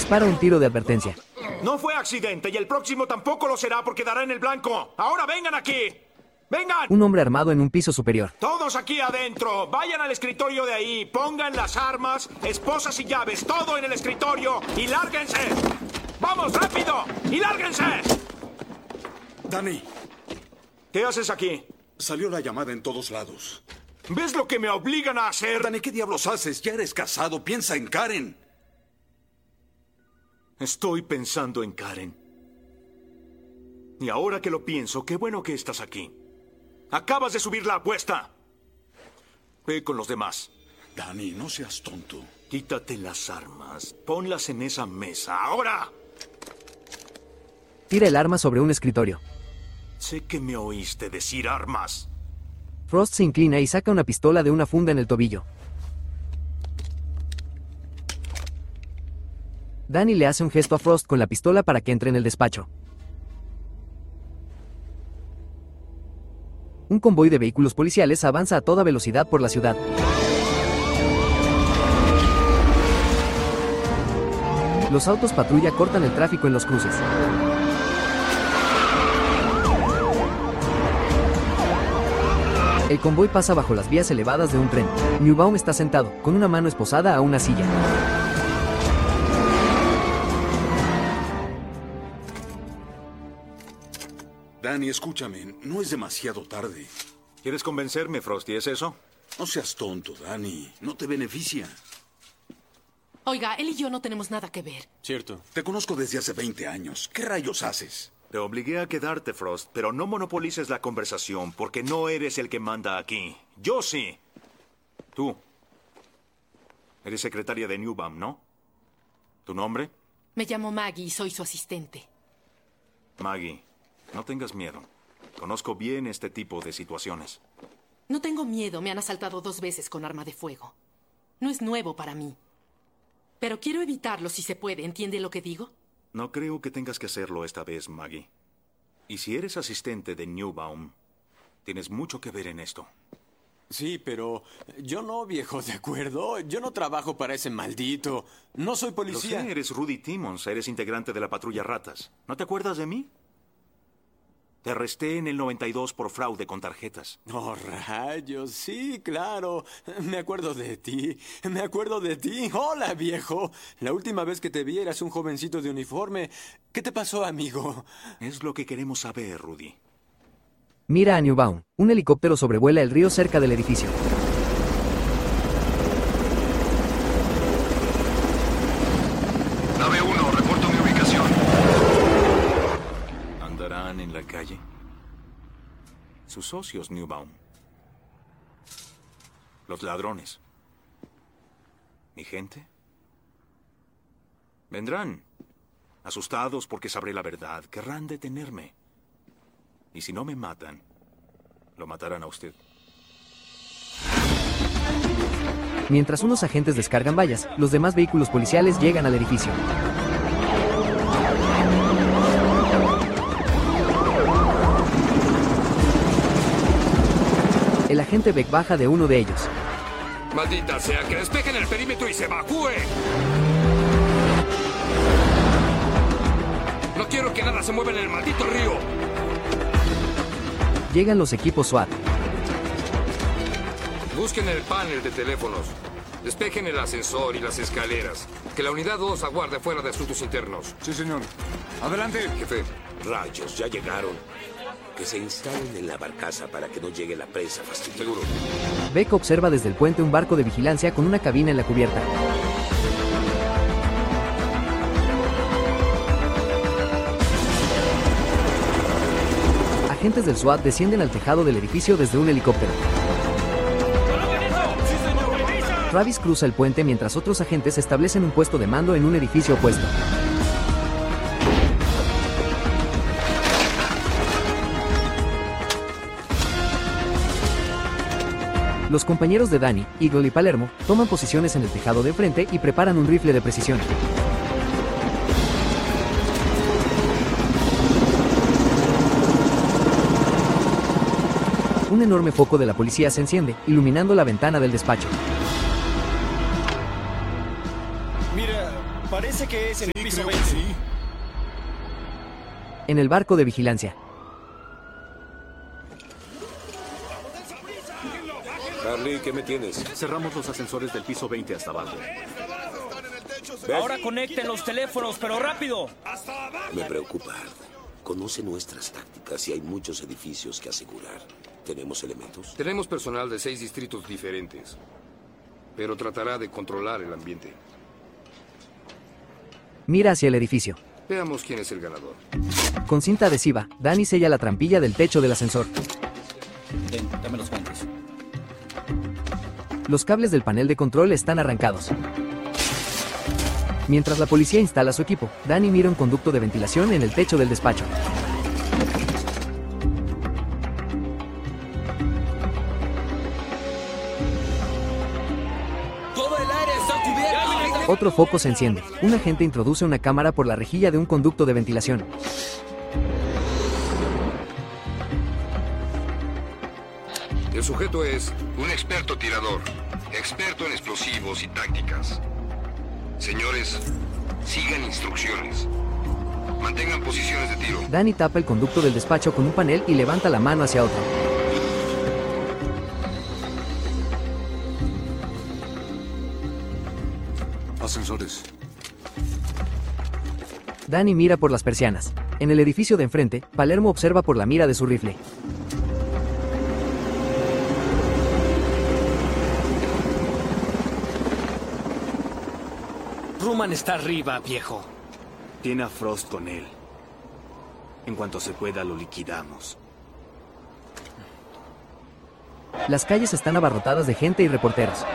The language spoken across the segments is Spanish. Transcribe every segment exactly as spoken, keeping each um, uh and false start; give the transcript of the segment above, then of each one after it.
dispara un tiro de advertencia. No fue accidente y el próximo tampoco lo será porque dará en el blanco. ¡Ahora vengan aquí! ¡Vengan! Un hombre armado en un piso superior. Todos aquí adentro. Vayan al escritorio de ahí. Pongan las armas, esposas y llaves, todo en el escritorio y lárguense. ¡Vamos, rápido! ¡Y lárguense! Danny. ¿Qué haces aquí? Salió la llamada en todos lados. ¿Ves lo que me obligan a hacer? Danny, ¿qué diablos haces? Ya eres casado. Piensa en Karen. Estoy pensando en Karen. Y ahora que lo pienso, qué bueno que estás aquí. Acabas de subir la apuesta. Ve con los demás. Danny, no seas tonto. Quítate las armas. Ponlas en esa mesa. ¡Ahora! Tira el arma sobre un escritorio. Sé que me oíste decir armas. Frost se inclina y saca una pistola de una funda en el tobillo. Danny le hace un gesto a Frost con la pistola para que entre en el despacho. Un convoy de vehículos policiales avanza a toda velocidad por la ciudad. Los autos patrulla cortan el tráfico en los cruces. El convoy pasa bajo las vías elevadas de un tren. Newbaum está sentado, con una mano esposada a una silla. Danny, escúchame. No es demasiado tarde. ¿Quieres convencerme, Frosty? ¿Es eso? No seas tonto, Danny. No te beneficia. Oiga, él y yo no tenemos nada que ver. Cierto. Te conozco desde hace veinte años. ¿Qué rayos haces? Te obligué a quedarte, Frost, pero no monopolices la conversación porque no eres el que manda aquí. Yo sí. Tú. Eres secretaria de Newbaum, ¿no? ¿Tu nombre? Me llamo Maggie y soy su asistente. Maggie, no tengas miedo. Conozco bien este tipo de situaciones. No tengo miedo. Me han asaltado dos veces con arma de fuego. No es nuevo para mí. Pero quiero evitarlo si se puede. ¿Entiende lo que digo? No creo que tengas que hacerlo esta vez, Maggie. Y si eres asistente de Newbaum, tienes mucho que ver en esto. Sí, pero yo no, viejo, ¿de acuerdo? Yo no trabajo para ese maldito. No soy policía. Lo sé, eres Rudy Timmons, eres integrante de la patrulla Ratas. ¿No te acuerdas de mí? Te arresté en el noventa y dos por fraude con tarjetas. Oh, rayos, sí, claro. Me acuerdo de ti. Me acuerdo de ti. Hola, viejo. La última vez que te vi eras un jovencito de uniforme. ¿Qué te pasó, amigo? Es lo que queremos saber, Rudy. Mira a Newbaum. Un helicóptero sobrevuela el río cerca del edificio. Nave uno, reporto mi ubicación. ¿Andarán en la calle? Sus socios, Newbaum. Los ladrones. ¿Mi gente? Vendrán. Asustados porque sabré la verdad. Querrán detenerme. Y si no me matan, lo matarán a usted. Mientras unos agentes descargan vallas, los demás vehículos policiales llegan al edificio. El agente Beck baja de uno de ellos. Maldita sea, que despejen el perímetro y se evacúe. No quiero que nada se mueva en el maldito río. Llegan los equipos SWAT. Busquen el panel de teléfonos. Despejen el ascensor y las escaleras. Que la unidad dos aguarde fuera de asuntos internos. Sí, señor. Adelante. Jefe. Rayos, ya llegaron. Que se instalen en la barcaza para que no llegue la presa fastidiosa. Seguro. Beck observa desde el puente un barco de vigilancia con una cabina en la cubierta. Agentes del SWAT descienden al tejado del edificio desde un helicóptero. Travis cruza el puente mientras otros agentes establecen un puesto de mando en un edificio opuesto. Los compañeros de Danny, Eagle y Palermo toman posiciones en el tejado de frente y preparan un rifle de precisión. Un enorme foco de la policía se enciende, iluminando la ventana del despacho. Mira, parece parece que es en Sí, el piso creo que veinte. sí. En el barco de vigilancia. Harley, ¿qué me tienes? Cerramos los ascensores del piso veinte hasta abajo. Ahora conecten los teléfonos, pero rápido. Me preocupa algo. Conoce nuestras tácticas y hay muchos edificios que asegurar. ¿Tenemos elementos? Tenemos personal de seis distritos diferentes, pero tratará de controlar el ambiente. Mira hacia el edificio. Veamos quién es el ganador. Con cinta adhesiva, Danny sella la trampilla del techo del ascensor. Ven, dame los guantes. Los cables del panel de control están arrancados. Mientras la policía instala su equipo, Danny mira un conducto de ventilación en el techo del despacho. Todo el aire está cubierto. Otro foco se enciende. Un agente introduce una cámara por la rejilla de un conducto de ventilación. El sujeto es un experto tirador, experto en explosivos y tácticas. Señores, sigan instrucciones. Mantengan posiciones de tiro. Danny tapa el conducto del despacho con un panel y levanta la mano hacia otro. Ascensores. Danny mira por las persianas. En el edificio de enfrente, Palermo observa por la mira de su rifle. Ruman está arriba, viejo. Tiene a Frost con él. En cuanto se pueda, lo liquidamos. Las calles están abarrotadas de gente y reporteros.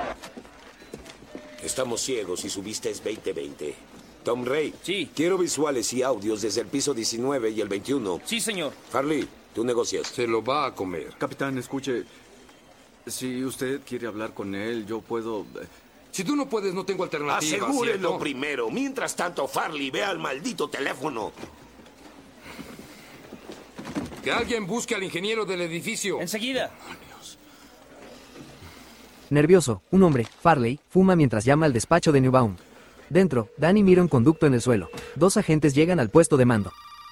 Estamos ciegos y su vista es veinte veinte. Tom Ray. Sí. Quiero visuales y audios desde el piso diecinueve y el veintiuno. Sí, señor. Harley, tú negocias. Se lo va a comer. Capitán, escuche. Si usted quiere hablar con él, yo puedo... Si tú no puedes, no tengo alternativa. Asegúrenlo ¿cierto? primero. Mientras tanto, Farley, ve al maldito teléfono. Que alguien busque al ingeniero del edificio. Enseguida. Nervioso, un hombre, Farley, fuma mientras llama al despacho de Newbaum. Dentro, Danny mira un conducto en el suelo. Dos agentes llegan al puesto de mando.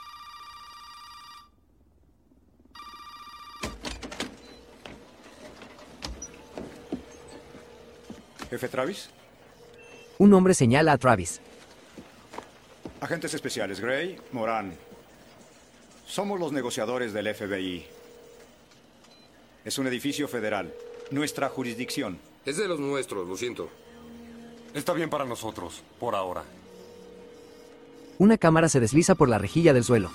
¿Jefe Travis? Un hombre señala a Travis. Agentes especiales Gray, Moran. Somos los negociadores del F B I. Es un edificio federal. Nuestra jurisdicción. Es de los nuestros, lo siento. Está bien para nosotros, por ahora. Una cámara se desliza por la rejilla del suelo.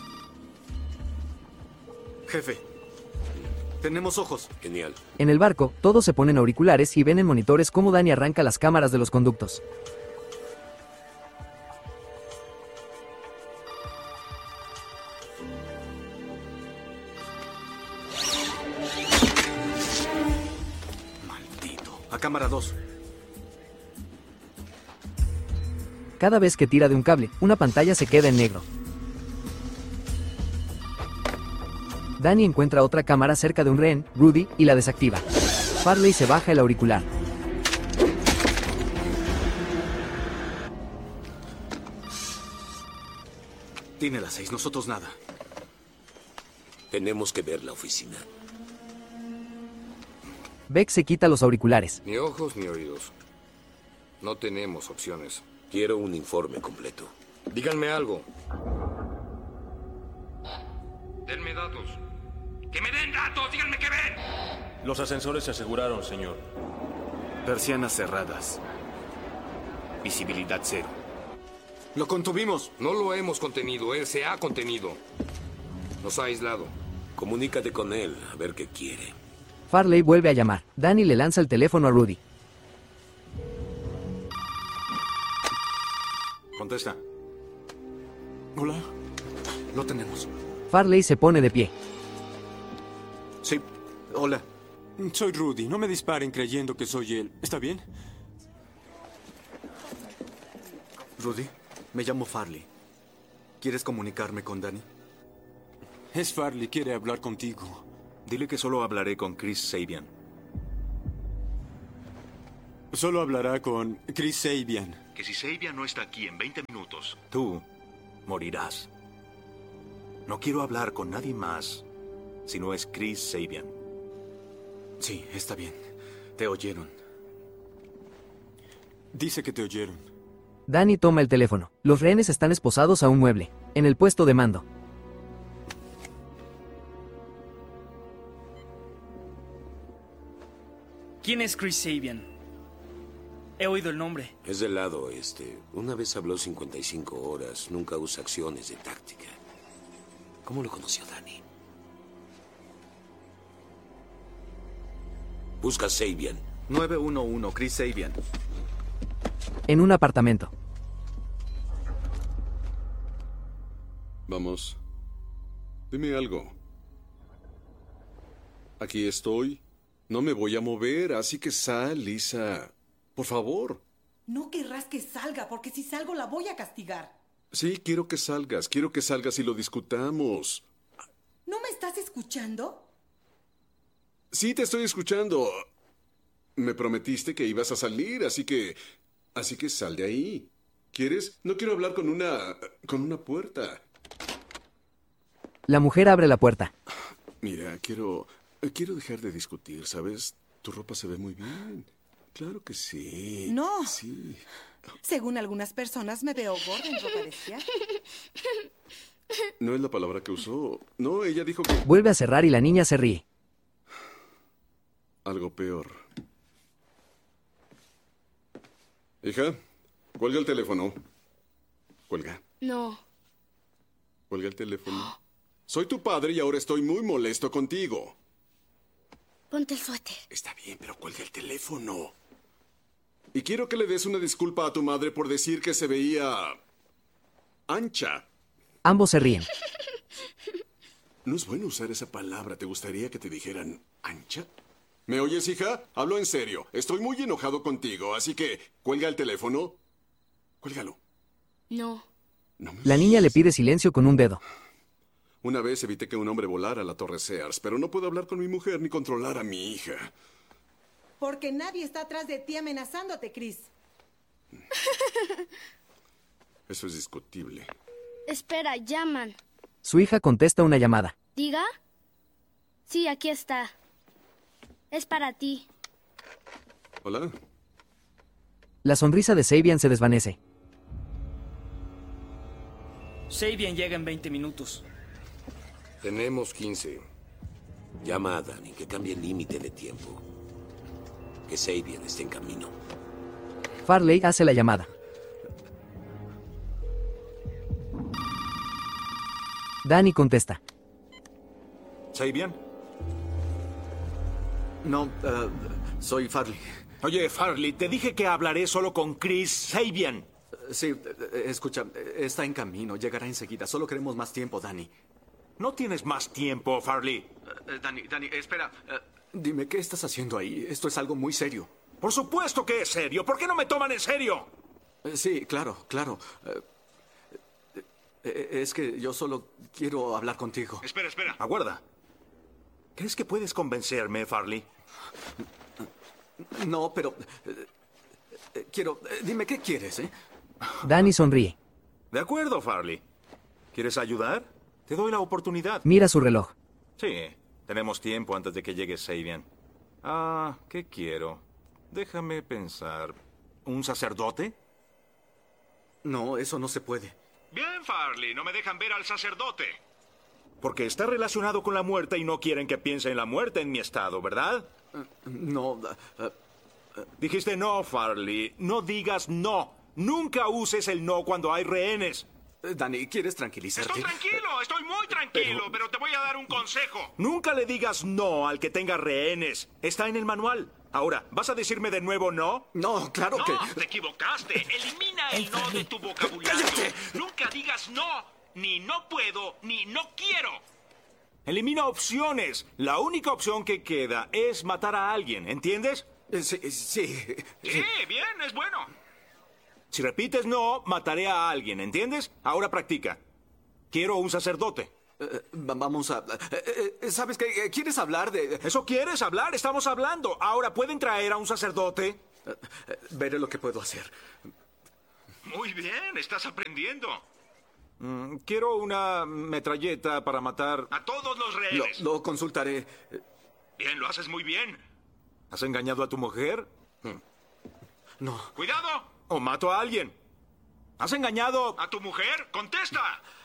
Jefe, tenemos ojos. Genial. En el barco, todos se ponen auriculares y ven en monitores cómo Danny arranca las cámaras de los conductos. Maldito. A cámara dos. Cada vez que tira de un cable, una pantalla se queda en negro. Danny encuentra otra cámara cerca de un rehén, Rudy, y la desactiva. Farley se baja el auricular. Tiene las seis, nosotros nada. Tenemos que ver la oficina. Beck se quita los auriculares. Ni ojos ni oídos. No tenemos opciones. Quiero un informe completo. Díganme algo. Denme datos. ¡Que me den datos! ¡Díganme qué ven! Los ascensores se aseguraron, señor. Persianas cerradas. Visibilidad cero. Lo contuvimos. No lo hemos contenido, él se ha contenido. Nos ha aislado. Comunícate con él, a ver qué quiere. Farley vuelve a llamar. Danny le lanza el teléfono a Rudy. Contesta. Hola. Lo tenemos. Farley se pone de pie. Sí. Hola. Soy Rudy. No me disparen creyendo que soy él. ¿Está bien? Rudy, me llamo Farley. ¿Quieres comunicarme con Danny? Es Farley. Quiere hablar contigo. Dile que solo hablaré con Chris Sabian. Solo hablará con Chris Sabian. Que si Sabian no está aquí en veinte minutos, tú morirás. No quiero hablar con nadie más si no es Chris Sabian. Sí, está bien. Te oyeron. Dice que te oyeron. Danny toma el teléfono. Los rehenes están esposados a un mueble, en el puesto de mando. ¿Quién es Chris Sabian? He oído el nombre. Es del lado oeste. Una vez habló cincuenta y cinco horas. Nunca usa acciones de táctica. ¿Cómo lo conoció Danny? Busca Sabian. nueve uno uno, Chris Sabian. En un apartamento. Vamos. Dime algo. Aquí estoy. No me voy a mover, así que sal, Lisa. Por favor. No querrás que salga, porque si salgo la voy a castigar. Sí, quiero que salgas. Quiero que salgas y lo discutamos. ¿No me estás escuchando? Sí, te estoy escuchando. Me prometiste que ibas a salir, así que... Así que sal de ahí. ¿Quieres? No quiero hablar con una... con una puerta. La mujer abre la puerta. Mira, quiero... Quiero dejar de discutir, ¿sabes? Tu ropa se ve muy bien. Claro que sí. No. Sí. Según algunas personas me veo gorda en ropa de esquiar. No es la palabra que usó. No, ella dijo que... Vuelve a cerrar y la niña se ríe. Algo peor. Hija, cuelga el teléfono. Cuelga. No. Cuelga el teléfono. Soy tu padre y ahora estoy muy molesto contigo. Ponte el suéter. Está bien, pero cuelga el teléfono. Y quiero que le des una disculpa a tu madre por decir que se veía... ancha. Ambos se ríen. No es bueno usar esa palabra. ¿Te gustaría que te dijeran ancha? ¿Me oyes, hija? Hablo en serio. Estoy muy enojado contigo, así que cuelga el teléfono. Cuélgalo. No. No me... La niña le pide silencio con un dedo. Una vez evité que un hombre volara a la Torre Sears, pero no puedo hablar con mi mujer ni controlar a mi hija. Porque nadie está atrás de ti amenazándote, Chris. Eso es discutible. Espera, llaman. Su hija contesta una llamada. ¿Diga? Sí, aquí está. Es para ti. Hola. La sonrisa de Sabian se desvanece. Sabian llega en veinte minutos. Tenemos quince. Llama a Danny, que cambie el límite de tiempo. Que Sabian esté en camino. Farley hace la llamada. Danny contesta. ¿Sabian? No, uh, soy Farley. Oye, Farley, te dije que hablaré solo con Chris Sabian. Uh, sí, uh, escucha, está en camino, llegará enseguida. Solo queremos más tiempo, Danny. No tienes más tiempo, Farley. Uh, Danny, Danny, espera. Uh, dime, ¿qué estás haciendo ahí? Esto es algo muy serio. Por supuesto que es serio. ¿Por qué no me toman en serio? Uh, sí, claro, claro. Uh, Es que yo solo quiero hablar contigo. Espera, espera. Aguarda. ¿Crees que puedes convencerme, Farley? No, pero... Eh, quiero... Eh, dime, ¿qué quieres, eh? Danny sonríe. De acuerdo, Farley. ¿Quieres ayudar? Te doy la oportunidad. Mira su reloj. Sí, tenemos tiempo antes de que llegue Sabian. Ah, ¿qué quiero? Déjame pensar. ¿Un sacerdote? No, eso no se puede. Bien, Farley, no me dejan ver al sacerdote. Porque está relacionado con la muerte y no quieren que piense en la muerte en mi estado, ¿verdad? Uh, no. Uh, uh, Dijiste no, Farley. No digas no. Nunca uses el no cuando hay rehenes. Uh, Danny, ¿quieres tranquilizarte? Estoy tranquilo, estoy muy tranquilo, pero... pero te voy a dar un consejo. Nunca le digas no al que tenga rehenes. Está en el manual. Ahora, ¿vas a decirme de nuevo no? No, claro no, que... No, te equivocaste. Elimina el no de tu vocabulario. ¡Cállate! Nunca digas no, ni no puedo, ni no quiero. Elimina opciones. La única opción que queda es matar a alguien, ¿entiendes? Sí, sí. Sí, sí bien, es bueno. Si repites no, mataré a alguien, ¿entiendes? Ahora practica. Quiero un sacerdote. Uh, vamos a... Uh, uh, ¿Sabes qué? ¿Quieres hablar de...? ¿Eso quieres hablar? Estamos hablando. Ahora, ¿pueden traer a un sacerdote? Veré lo que puedo hacer. Muy bien, estás aprendiendo. Mm, quiero una metralleta para matar... A todos los Lo, rehenes. lo consultaré. Bien, lo haces muy bien. ¿Has engañado a tu mujer? No. ¡Cuidado! ¿O mato a alguien? ¿Has engañado? ¿A tu mujer? ¡Contesta!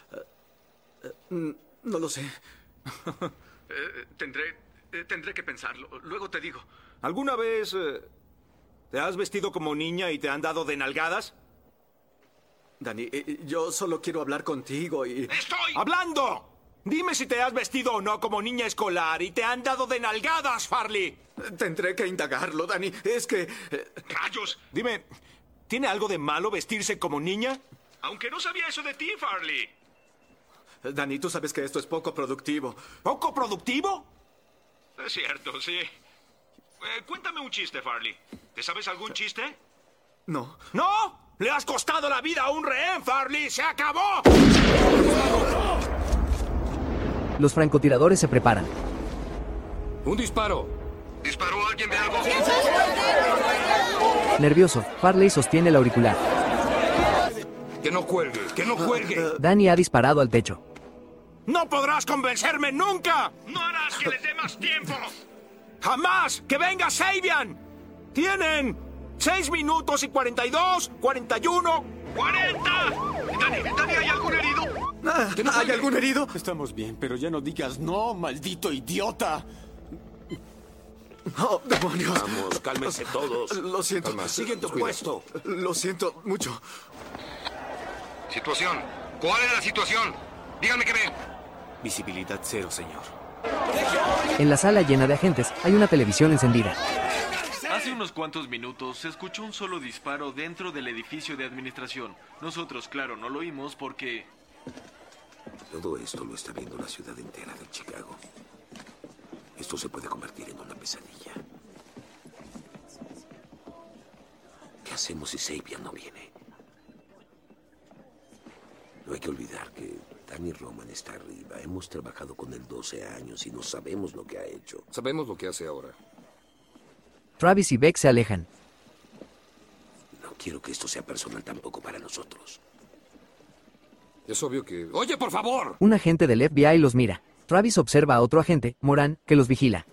No lo sé. Eh, tendré, eh, tendré que pensarlo. Luego te digo. ¿Alguna vez eh, te has vestido como niña y te han dado de nalgadas? Dani, eh, yo solo quiero hablar contigo y... ¡Estoy ¡Hablando! Dime si te has vestido o no como niña escolar y te han dado de nalgadas, Farley. Tendré que indagarlo, Dani. Es que... eh, ¡Rayos! Dime, ¿tiene algo de malo vestirse como niña? Aunque no sabía eso de ti, Farley. Dani, tú sabes que esto es poco productivo. ¿Poco productivo? Es cierto, sí. Eh, cuéntame un chiste, Farley. ¿Te sabes algún chiste? No. ¡No! ¡Le has costado la vida a un rehén, Farley! ¡Se acabó! Los francotiradores se preparan. Un disparo. ¿Disparó alguien de algo? Nervioso, Farley sostiene el auricular. Que no cuelgue, que no cuelgue. Danny ha disparado al techo. ¡No podrás convencerme nunca! ¡No harás que les dé más tiempo! ¡Jamás! ¡Que venga Sabian! ¡Tienen seis minutos y cuarenta y dos, cuarenta y uno... ¡cuarenta! Dani, Dani, ¿hay algún herido? Ah, ¿Hay algún herido? Estamos bien, pero ya no digas no, maldito idiota. ¡Oh, demonios! Vamos, cálmense todos. Lo siento. Calma, sigue en tu Cuida. puesto. Lo siento mucho. Situación. ¿Cuál es la situación? Dígame qué ve. Visibilidad cero, señor. En la sala llena de agentes hay una televisión encendida. Hace unos cuantos minutos se escuchó un solo disparo dentro del edificio de administración. Nosotros, claro, no lo oímos porque... Todo esto lo está viendo la ciudad entera de Chicago. Esto se puede convertir en una pesadilla. ¿Qué hacemos si Sabian no viene? No hay que olvidar que Danny Roman está arriba. Hemos trabajado con él doce años y no sabemos lo que ha hecho. Sabemos lo que hace ahora. Travis y Beck se alejan. No quiero que esto sea personal tampoco para nosotros. Es obvio que... ¡Oye, por favor! Un agente del F B I los mira. Travis observa a otro agente, Moran, que los vigila.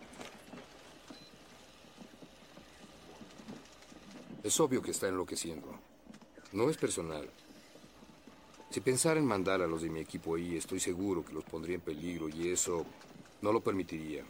Es obvio que está enloqueciendo. No es personal. Si pensara en mandar a los de mi equipo ahí, estoy seguro que los pondría en peligro y eso no lo permitiría.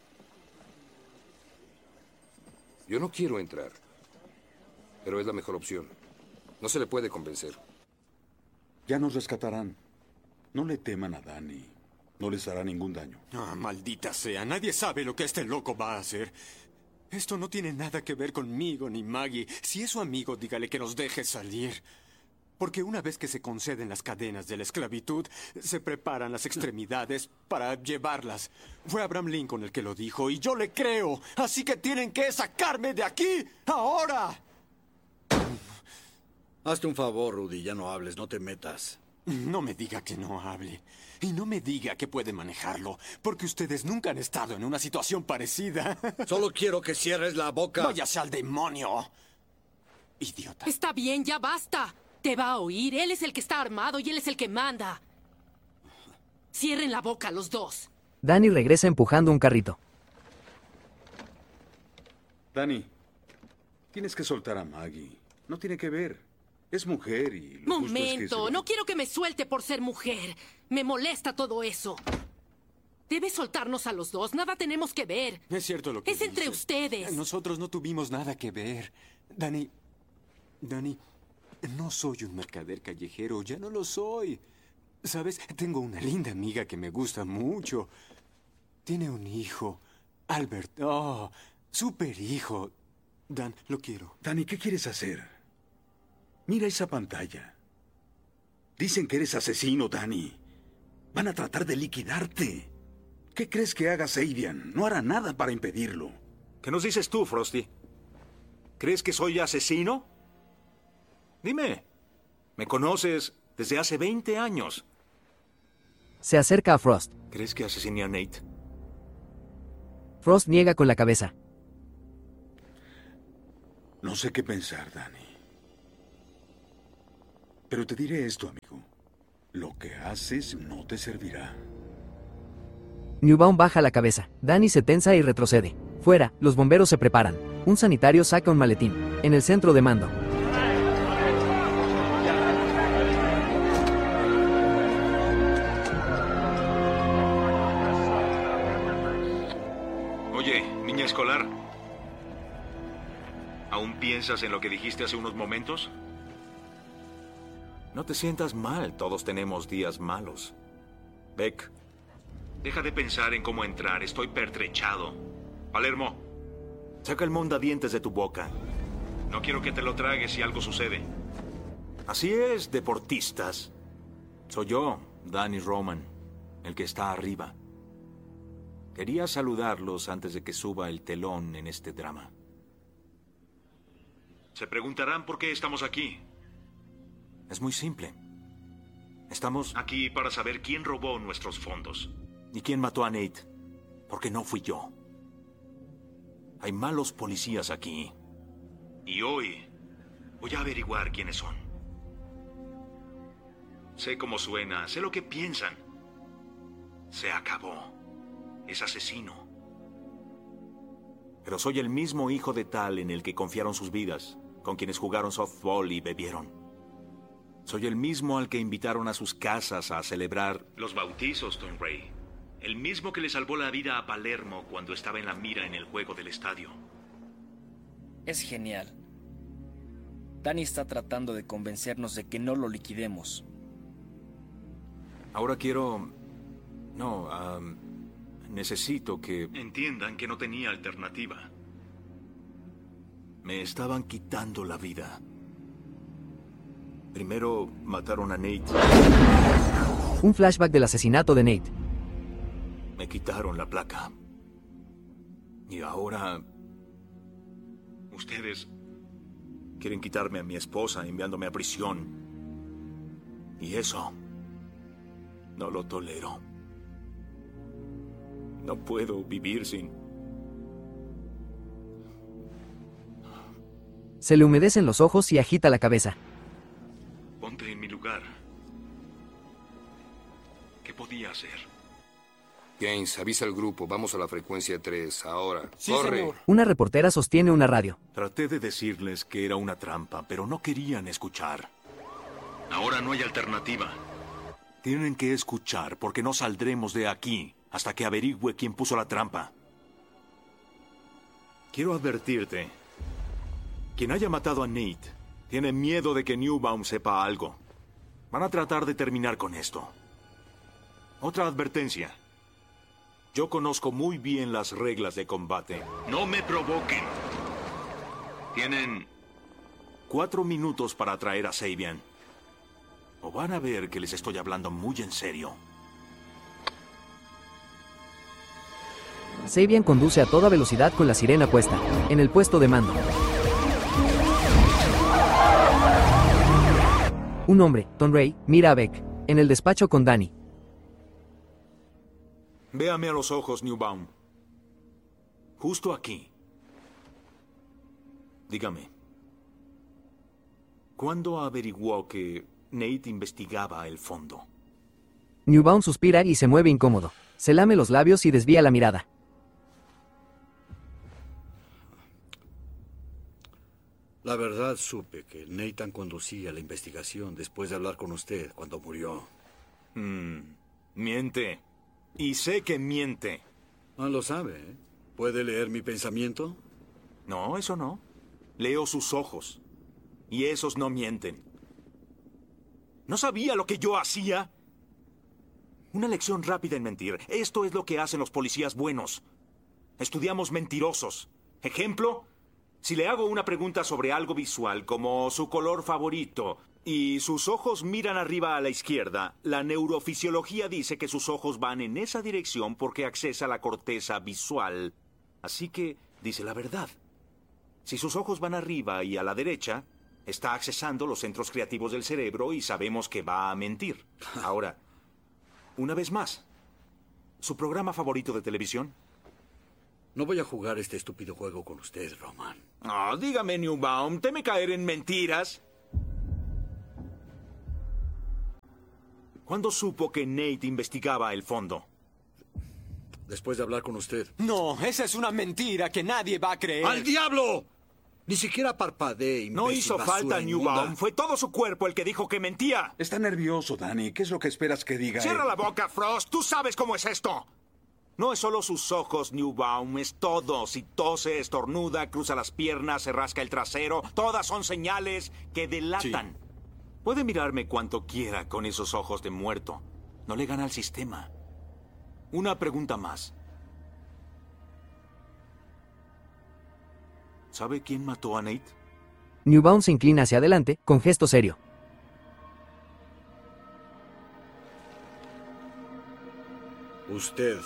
Yo no quiero entrar, pero es la mejor opción. No se le puede convencer. Ya nos rescatarán. No le teman a Danny. No les hará ningún daño. Ah, maldita sea. Nadie sabe lo que este loco va a hacer. Esto no tiene nada que ver conmigo ni Maggie. Si es su amigo, dígale que nos deje salir. Porque una vez que se conceden las cadenas de la esclavitud, se preparan las extremidades para llevarlas. Fue Abraham Lincoln el que lo dijo, y yo le creo. Así que tienen que sacarme de aquí, ahora. Hazte un favor, Rudy, ya no hables, no te metas. No me diga que no hable. Y no me diga que puede manejarlo, porque ustedes nunca han estado en una situación parecida. Solo quiero que cierres la boca. ¡Váyase al demonio! Idiota. Está bien, ya basta. Te va a oír. Él es el que está armado y él es el que manda. Cierren la boca los dos. Danny regresa empujando un carrito. Danny, tienes que soltar a Maggie. No tiene que ver. Es mujer y... lo justo es que Momento, se- no quiero que me suelte por ser mujer. Me molesta todo eso. Debes soltarnos a los dos. Nada tenemos que ver. Es cierto lo que Es entre dice. ustedes. Nosotros no tuvimos nada que ver. Danny, Danny, no soy un mercader callejero. Ya no lo soy. ¿Sabes? Tengo una linda amiga que me gusta mucho. Tiene un hijo. Albert. Oh, súper hijo. Dan, lo quiero. Danny, ¿qué quieres hacer? Mira esa pantalla. Dicen que eres asesino, Danny. Van a tratar de liquidarte. ¿Qué crees que haga Sabian? No hará nada para impedirlo. ¿Qué nos dices tú, Frosty? ¿Crees que soy asesino? Dime. Me conoces desde hace veinte años. Se acerca a Frost. ¿Crees que asesiné a Nate? Frost niega con la cabeza. No sé qué pensar, Danny. Pero te diré esto, amigo. Lo que haces no te servirá. Newbaum baja la cabeza. Danny se tensa y retrocede. Fuera, los bomberos se preparan. Un sanitario saca un maletín. En el centro de mando. Oye, niña escolar. ¿Aún piensas en lo que dijiste hace unos momentos? No te sientas mal, todos tenemos días malos. Beck, deja de pensar en cómo entrar, estoy pertrechado. Palermo, saca el mondadientes de tu boca. No quiero que te lo tragues si algo sucede. Así es, deportistas. Soy yo, Danny Roman, el que está arriba. Quería saludarlos antes de que suba el telón en este drama. Se preguntarán por qué estamos aquí. Es muy simple. Estamos aquí para saber quién robó nuestros fondos. ¿Y quién mató a Nate? Porque no fui yo. Hay malos policías aquí. Y hoy voy a averiguar quiénes son. Sé cómo suena, sé lo que piensan. Se acabó. Es asesino. Pero soy el mismo hijo de tal en el que confiaron sus vidas, con quienes jugaron softball y bebieron. Soy el mismo al que invitaron a sus casas a celebrar los bautizos, Tom Ray. El mismo que le salvó la vida a Palermo cuando estaba en la mira en el juego del estadio. Es genial. Danny está tratando de convencernos de que no lo liquidemos. Ahora quiero... No, um, necesito que... entiendan que no tenía alternativa. Me estaban quitando la vida. Primero mataron a Nate. Un flashback del asesinato de Nate. Me quitaron la placa. Y ahora... ustedes quieren quitarme a mi esposa enviándome a prisión. Y eso... no lo tolero. No puedo vivir sin... Se le humedecen los ojos y agita la cabeza. Ponte en mi lugar. ¿Qué podía hacer? Gaines, avisa al grupo. Vamos a la frecuencia tres. Ahora. Sí, ¡corre! Señor. Una reportera sostiene una radio. Traté de decirles que era una trampa, pero no querían escuchar. Ahora no hay alternativa. Tienen que escuchar, porque no saldremos de aquí hasta que averigüe quién puso la trampa. Quiero advertirte. Quien haya matado a Nate tiene miedo de que Newbaum sepa algo. Van a tratar de terminar con esto. Otra advertencia. Yo conozco muy bien las reglas de combate. No me provoquen. Tienen cuatro minutos para atraer a Sabian. O van a ver que les estoy hablando muy en serio. Sabian conduce a toda velocidad con la sirena puesta, en el puesto de mando. Un hombre, Tom Ray, mira a Beck, en el despacho con Danny. Véame a los ojos, Newbaum. Justo aquí. Dígame. ¿Cuándo averiguó que Nate investigaba el fondo? Newbaum suspira y se mueve incómodo. Se lame los labios y desvía la mirada. La verdad, supe que Nathan conducía la investigación después de hablar con usted cuando murió. Hmm, miente. Y sé que miente. No lo sabe, ¿eh? ¿Puede leer mi pensamiento? No, eso no. Leo sus ojos. Y esos no mienten. ¿No sabía lo que yo hacía? Una lección rápida en mentir. Esto es lo que hacen los policías buenos. Estudiamos mentirosos. Ejemplo... Si le hago una pregunta sobre algo visual, como su color favorito, y sus ojos miran arriba a la izquierda, la neurofisiología dice que sus ojos van en esa dirección porque accesa la corteza visual. Así que dice la verdad. Si sus ojos van arriba y a la derecha, está accesando los centros creativos del cerebro y sabemos que va a mentir. Ahora, una vez más, ¿su programa favorito de televisión? No voy a jugar este estúpido juego con usted, Roman. Oh, dígame, Newbaum, ¿teme caer en mentiras? ¿Cuándo supo que Nate investigaba el fondo? Después de hablar con usted. No, esa es una mentira que nadie va a creer. ¡Al diablo! Ni siquiera parpadeé. No hizo falta, Newbaum. Fue todo su cuerpo el que dijo que mentía. Está nervioso, Danny. ¿Qué es lo que esperas que diga Cierra él? la boca, Frost. Tú sabes cómo es esto. No es solo sus ojos, Newbaum. Es todo. Si tose, estornuda, cruza las piernas, se rasca el trasero. Todas son señales que delatan. Sí. Puede mirarme cuanto quiera con esos ojos de muerto. No le gana al sistema. Una pregunta más. ¿Sabe quién mató a Nate? Newbaum se inclina hacia adelante, con gesto serio. Usted.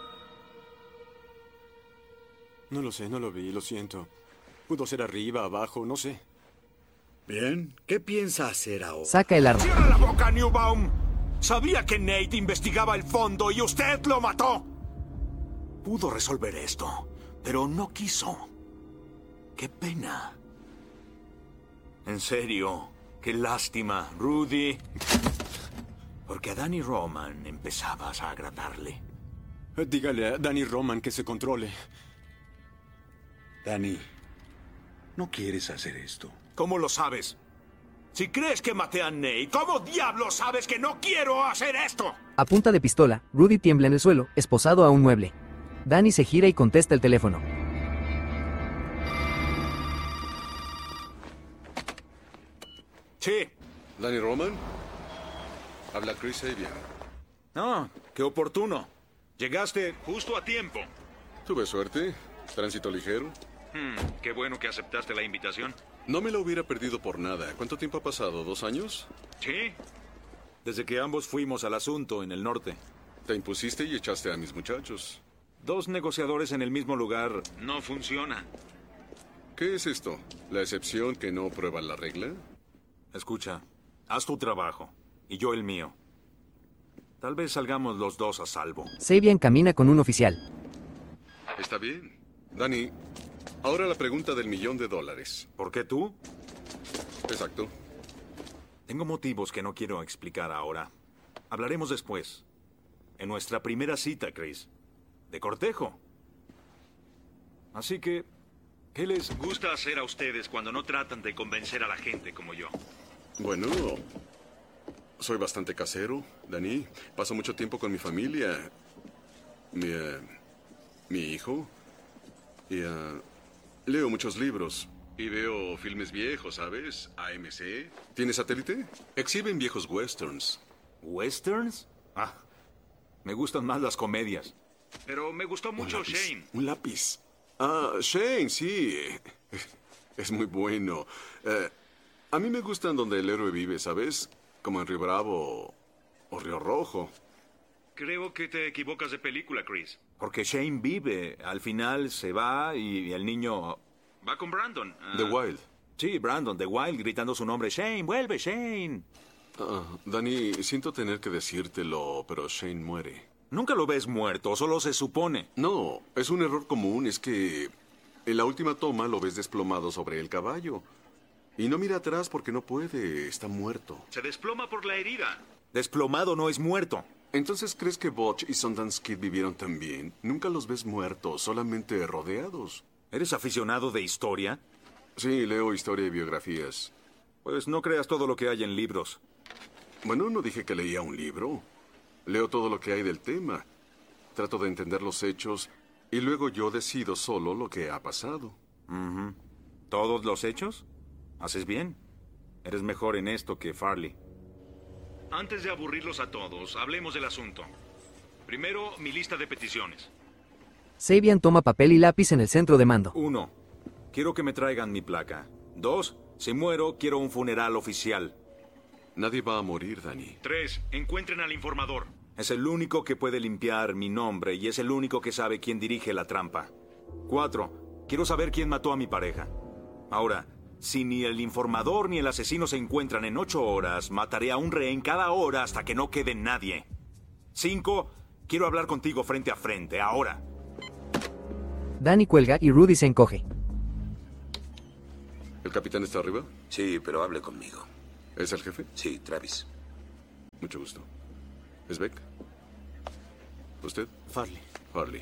No lo sé, no lo vi, lo siento. Pudo ser arriba, abajo, no sé. Bien, ¿qué piensa hacer ahora? Saca el arma. ¡Cierra la boca, Newbaum! Sabía que Nate investigaba el fondo y usted lo mató. Pudo resolver esto, pero no quiso. ¡Qué pena! En serio, qué lástima, Rudy. Porque a Danny Roman empezabas a agradarle. Dígale a Danny Roman que se controle. Danny, no quieres hacer esto. ¿Cómo lo sabes? Si crees que maté a Nate, ¿cómo diablos sabes que no quiero hacer esto? A punta de pistola, Rudy tiembla en el suelo, esposado a un mueble. Danny se gira y contesta el teléfono. Sí. ¿Danny Roman? Habla Chris Sabian. Ah, qué oportuno. Llegaste justo a tiempo. Tuve suerte. Tránsito ligero. Hmm, qué bueno que aceptaste la invitación. No me lo hubiera perdido por nada. ¿Cuánto tiempo ha pasado? ¿Dos años? Sí. Desde que ambos fuimos al asunto en el norte. Te impusiste y echaste a mis muchachos. Dos negociadores en el mismo lugar no funciona. ¿Qué es esto? ¿La excepción que no prueba la regla? Escucha, haz tu trabajo y yo el mío. Tal vez salgamos los dos a salvo. Sabian camina con un oficial. Está bien. Danny, ahora la pregunta del millón de dólares. ¿Por qué tú? Exacto. Tengo motivos que no quiero explicar ahora. Hablaremos después. En nuestra primera cita, Chris. De cortejo. Así que, ¿qué les gusta hacer a ustedes cuando no tratan de convencer a la gente como yo? Bueno, soy bastante casero, Danny. Paso mucho tiempo con mi familia. Mi, uh, mi hijo. Y uh, leo muchos libros. Y veo filmes viejos, ¿sabes? A M C. ¿Tiene satélite? Exhiben viejos westerns. ¿Westerns? Ah, me gustan más las comedias. Pero me gustó mucho Shane. Un lápiz. Ah, Shane, sí. Es muy bueno. Uh, a mí me gustan donde el héroe vive, ¿sabes? Como en Río Bravo o Río Rojo. Creo que te equivocas de película, Chris. Porque Shane vive. Al final se va y el niño va con Brandon. Uh, The Wild. Sí, Brandon, The Wild, gritando su nombre. Shane, vuelve, Shane. Ah, Danny, siento tener que decírtelo, pero Shane muere. Nunca lo ves muerto, solo se supone. No, es un error común. Es que en la última toma lo ves desplomado sobre el caballo. Y no mira atrás porque no puede. Está muerto. Se desploma por la herida. Desplomado no es muerto. ¿Entonces crees que Butch y Sundance Kid vivieron tan bien? Nunca los ves muertos, solamente rodeados. ¿Eres aficionado de historia? Sí, leo historia y biografías. Pues no creas todo lo que hay en libros. Bueno, no dije que leía un libro. Leo todo lo que hay del tema. Trato de entender los hechos y luego yo decido solo lo que ha pasado. Uh-huh. ¿Todos los hechos? Haces bien. Eres mejor en esto que Farley. Antes de aburrirlos a todos, hablemos del asunto. Primero, mi lista de peticiones. Sabian toma papel y lápiz en el centro de mando. Uno, quiero que me traigan mi placa. Dos, si muero, quiero un funeral oficial. Nadie va a morir, Danny. Tres, encuentren al informador. Es el único que puede limpiar mi nombre y es el único que sabe quién dirige la trampa. Cuatro, quiero saber quién mató a mi pareja. Ahora, si ni el informador ni el asesino se encuentran en ocho horas, mataré a un rehén cada hora hasta que no quede nadie. Cinco, quiero hablar contigo frente a frente, ahora. Danny cuelga y Rudy se encoge. ¿El capitán está arriba? Sí, pero hable conmigo. ¿Es el jefe? Sí, Travis. Mucho gusto. ¿Es Beck? ¿Usted? Farley. Farley.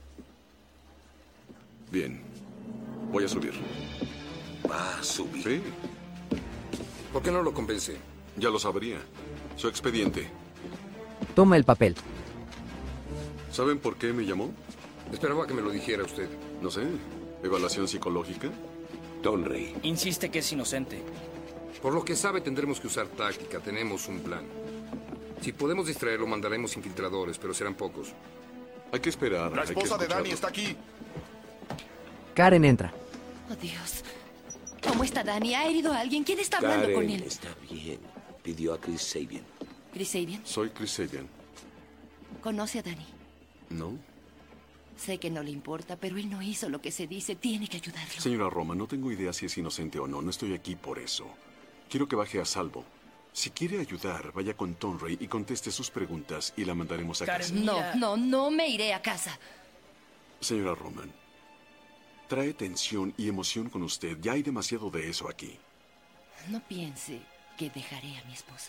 Bien. Voy a subir. ¿Va a subir? Sí. ¿Por qué no lo convence? Ya lo sabría. Su expediente. Toma el papel. ¿Saben por qué me llamó? Esperaba que me lo dijera usted. No sé. ¿Evaluación psicológica? Tonry. Insiste que es inocente. Por lo que sabe, tendremos que usar táctica. Tenemos un plan. Si podemos distraerlo, mandaremos infiltradores, pero serán pocos. Hay que esperar. La esposa de Danny está aquí. Karen entra. Oh, Dios. ¿Cómo está Danny? ¿Ha herido a alguien? ¿Quién está hablando Karen con él? está bien. Pidió a Chris Sabian. ¿Chris Sabian? Soy Chris Sabian. ¿Conoce a Danny? ¿No? Sé que no le importa, pero él no hizo lo que se dice. Tiene que ayudarlo. Señora Roma, no tengo idea si es inocente o no. No estoy aquí por eso. Quiero que baje a salvo. Si quiere ayudar, vaya con Tonry y conteste sus preguntas y la mandaremos a casa. No, no, no me iré a casa. Señora Roman, trae tensión y emoción con usted. Ya hay demasiado de eso aquí. No piense que dejaré a mi esposo.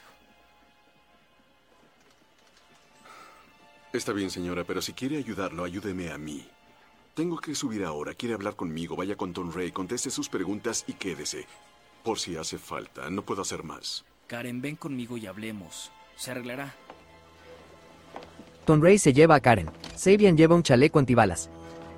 Está bien, señora, pero si quiere ayudarlo, ayúdeme a mí. Tengo que subir ahora. ¿Quiere hablar conmigo? Vaya con Tonry, conteste sus preguntas y quédese. Por si hace falta. No puedo hacer más. Karen, ven conmigo y hablemos. Se arreglará. Tonry se lleva a Karen. Sabian lleva un chaleco antibalas.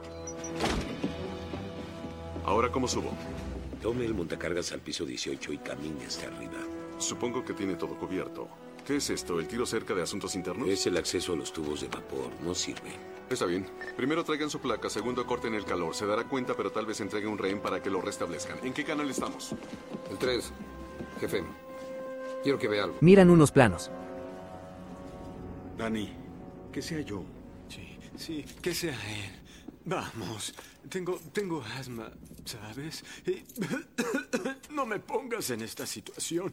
¿Ahora cómo subo? Tome el montacargas al piso dieciocho y camine hasta arriba. Supongo que tiene todo cubierto. ¿Qué es esto? ¿El tiro cerca de asuntos internos? Es el acceso a los tubos de vapor. No sirve. Está bien. Primero traigan su placa, segundo corten el calor. Se dará cuenta, pero tal vez entregue un rehén para que lo restablezcan. ¿En qué canal estamos? El tres. Jefe, quiero que vea algo. Miran unos planos. Danny, que sea yo. Sí, sí, que sea él. Vamos. Tengo, tengo asma, ¿sabes? Y no me pongas en esta situación.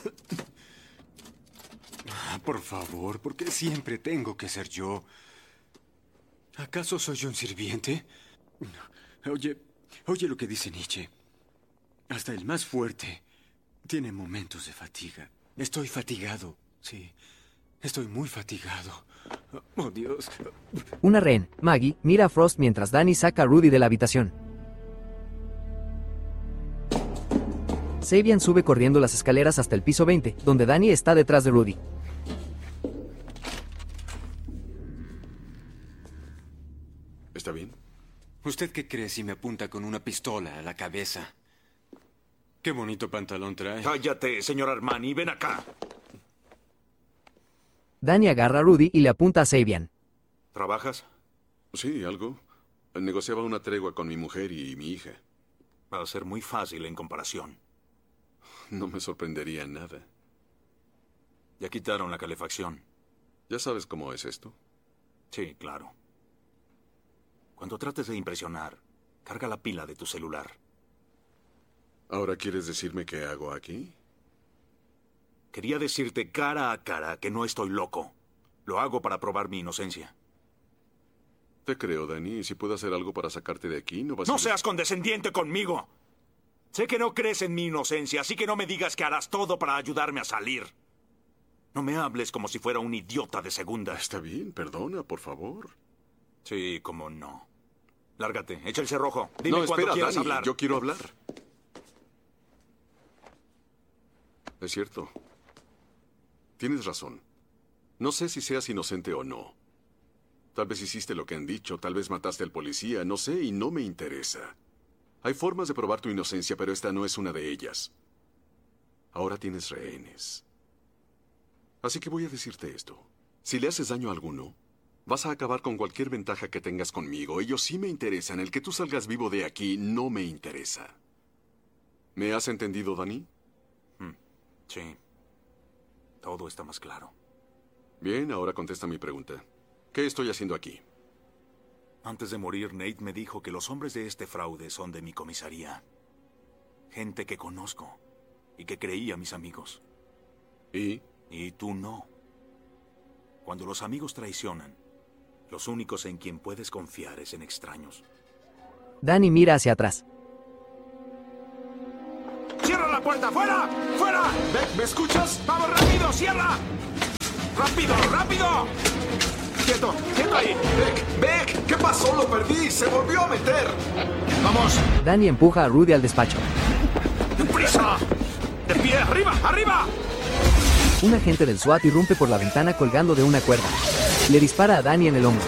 Por favor, porque siempre tengo que ser yo. ¿Acaso soy un sirviente? Oye, oye lo que dice Nietzsche. Hasta el más fuerte tiene momentos de fatiga. Estoy fatigado, sí. Estoy muy fatigado. Oh, Dios. Una rehén, Maggie, mira a Frost mientras Danny saca a Rudy de la habitación. Sabian sube corriendo las escaleras hasta el piso veinte, donde Danny está detrás de Rudy. ¿Está bien? ¿Usted qué cree si me apunta con una pistola a la cabeza? Qué bonito pantalón trae. Cállate, señor Armani, ven acá. Danny agarra a Rudy y le apunta a Sabian. ¿Trabajas? Sí, algo. Negociaba una tregua con mi mujer y mi hija. Va a ser muy fácil en comparación. No me sorprendería nada. Ya quitaron la calefacción. ¿Ya sabes cómo es esto? Sí, claro. Cuando trates de impresionar, carga la pila de tu celular. ¿Ahora quieres decirme qué hago aquí? Quería decirte cara a cara que no estoy loco. Lo hago para probar mi inocencia. Te creo, Danny. Y si puedo hacer algo para sacarte de aquí, no vas a... ¡No seas condescendiente conmigo! Sé que no crees en mi inocencia, así que no me digas que harás todo para ayudarme a salir. No me hables como si fuera un idiota de segunda. Está bien, perdona, por favor. Sí, cómo no. Lárgate, echa el cerrojo. Dime no, cuando espera, quieras Danny, hablar. yo quiero hablar. Es cierto. Tienes razón. No sé si seas inocente o no. Tal vez hiciste lo que han dicho, tal vez mataste al policía, no sé, y no me interesa. Hay formas de probar tu inocencia, pero esta no es una de ellas. Ahora tienes rehenes. Así que voy a decirte esto. Si le haces daño a alguno, vas a acabar con cualquier ventaja que tengas conmigo. Ellos sí me interesan. El que tú salgas vivo de aquí no me interesa. ¿Me has entendido, Danny? Hmm. Sí. Todo está más claro. Bien, ahora contesta mi pregunta. ¿Qué estoy haciendo aquí? Antes de morir, Nate me dijo que los hombres de este fraude son de mi comisaría. Gente que conozco y que creía mis amigos. ¿Y? Y tú no. Cuando los amigos traicionan, los únicos en quien puedes confiar es en extraños. Danny mira hacia atrás. ¡Cierra la puerta! ¡Fuera! ¡Fuera! Beck, ¿me escuchas? ¡Vamos, rápido! ¡Cierra! ¡Rápido! rápido! ¡Quieto! ¡Quieto ahí! Beck, Beck, ¿qué pasó? Lo perdí. Se volvió a meter. ¡Vamos! Danny empuja a Rudy al despacho. ¡Deprisa! ¡De pie! ¡Arriba! ¡Arriba! Un agente del SWAT irrumpe por la ventana colgando de una cuerda. Le dispara a Danny en el hombro.